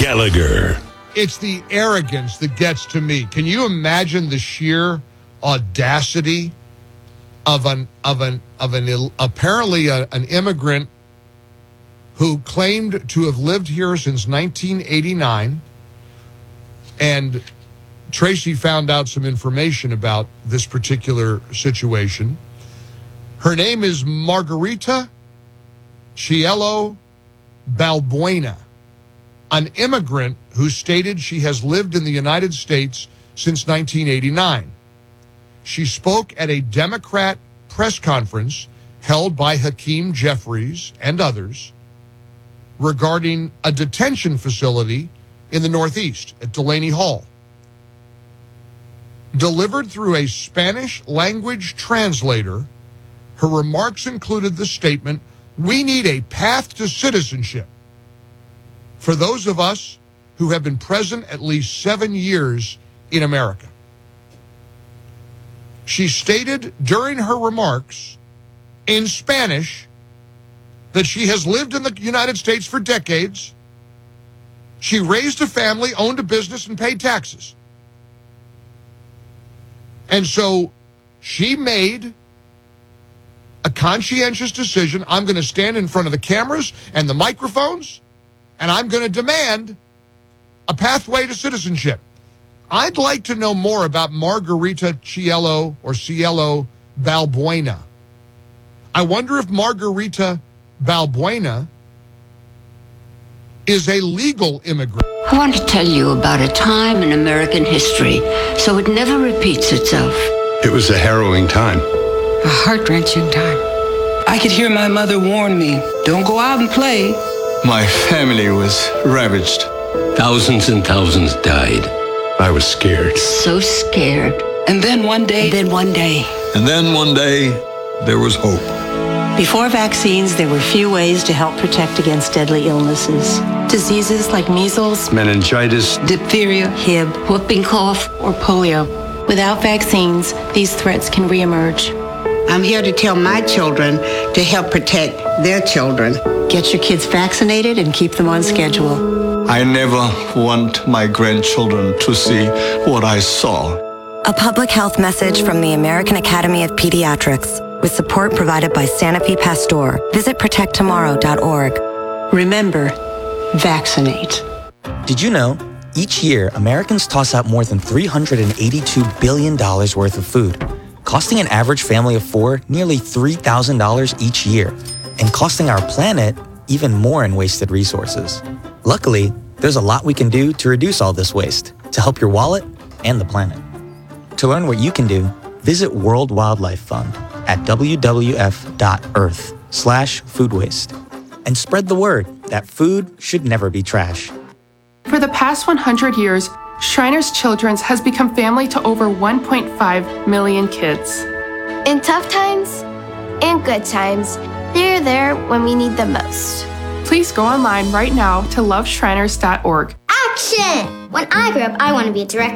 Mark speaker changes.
Speaker 1: Gallagher.
Speaker 2: It's the arrogance that gets to me. Can you imagine the sheer audacity of an immigrant who claimed to have lived here since 1989, and Tracy found out some information about this particular situation. Her name is Margarita Cielo Balbuena, an immigrant who stated she has lived in the United States since 1989. She spoke at a Democrat press conference held by Hakeem Jeffries and others regarding a detention facility in the Northeast at Delaney Hall. Delivered through a Spanish language translator, her remarks included the statement, "We need a path to citizenship for those of us who have been present at least 7 years in America." She stated during her remarks in Spanish that she has lived in the United States for decades. She raised a family, owned a business, and paid taxes. And so she made a conscientious decision. I'm going to stand in front of the cameras and the microphones, and I'm going to demand a pathway to citizenship. I'd like to know more about Margarita Cielo Balbuena. I wonder if Margarita Balbuena is a legal immigrant.
Speaker 3: I want to tell you about a time in American history so it never repeats itself.
Speaker 4: It was a harrowing time.
Speaker 5: A heart-wrenching time. I could hear my mother warn me, don't go out and play.
Speaker 6: My family was ravaged.
Speaker 1: Thousands and thousands died.
Speaker 4: I was scared.
Speaker 3: So scared.
Speaker 5: And then one day,
Speaker 6: And then one day, there was hope.
Speaker 7: Before vaccines, there were few ways to help protect against deadly illnesses. Diseases like measles,
Speaker 4: Meningitis,
Speaker 5: diphtheria,
Speaker 7: Hib,
Speaker 3: Whooping cough.
Speaker 7: or polio. Without vaccines, these threats can reemerge.
Speaker 8: I'm here to tell my children to help protect their children.
Speaker 7: Get your kids vaccinated and keep them on schedule.
Speaker 6: I never want my grandchildren to see what I saw.
Speaker 9: A public health message from the American Academy of Pediatrics with support provided by Sanofi Pasteur. Visit protecttomorrow.org.
Speaker 7: Remember, vaccinate.
Speaker 10: Did you know, each year, Americans toss out more than $382 billion worth of food, costing an average family of 4 nearly $3,000 each year, and costing our planet even more in wasted resources. Luckily, there's a lot we can do to reduce all this waste, to help your wallet and the planet. To learn what you can do, visit World Wildlife Fund at wwf.earth/food waste. And spread the word that food should never be trash.
Speaker 11: For the past 100 years, Shriners Children's has become family to over 1.5 million kids.
Speaker 12: In tough times and good times, they're there when we need them most.
Speaker 11: Please go online right now to loveshriners.org.
Speaker 12: Action! When I grow up, I want to be a director.